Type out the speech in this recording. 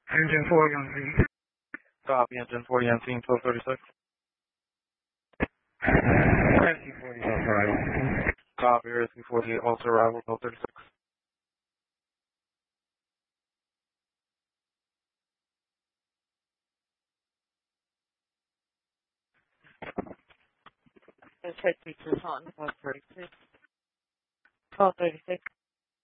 Engine 40 on scene. Copy, engine 40 on scene, 1236. Rescue 40 also arrival. Copy, rescue 48, also arrival, 1236. Let's head to Tucson, 1236. 1236.